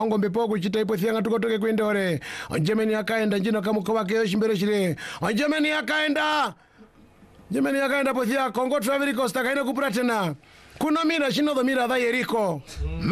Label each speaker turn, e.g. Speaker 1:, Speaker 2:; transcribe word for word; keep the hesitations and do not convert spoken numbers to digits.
Speaker 1: ngombe pogo chitaipo thianga tukotoke kwendore Jemeni akaenda njino kamuka wake yoshi mbere shire Jemeni akaenda Jemeni akaenda pothia Kongo Travel Costa kaina kupura tena kuna mira shino dhamira dha Yeriko